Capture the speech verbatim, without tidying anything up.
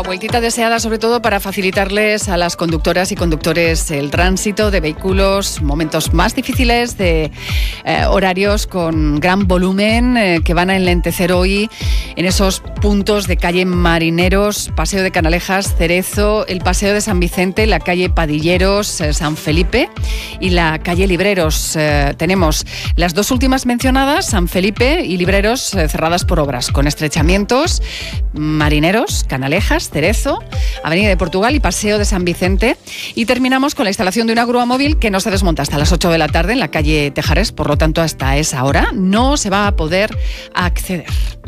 vueltita deseada sobre todo para facilitarles a las conductoras y conductores el tránsito de vehículos, momentos más difíciles de eh, horarios con gran volumen eh, que van a enlentecer hoy en esos puntos de calle Marineros, Paseo de Canalejas, Cerezo, el Paseo de San Vicente, la calle Padilleros, eh, San Felipe y la calle Libreros. Eh, tenemos las dos últimas mencionadas, San Felipe y Libreros, eh, cerradas por obras, con estrechamientos. Marineros, Canalejas, Cerezo, Avenida de Portugal y Paseo de San Vicente. Y terminamos con la instalación de una grúa móvil que no se desmonta hasta las ocho de la tarde en la calle Tejares, por lo tanto hasta esa hora no se va a poder acceder.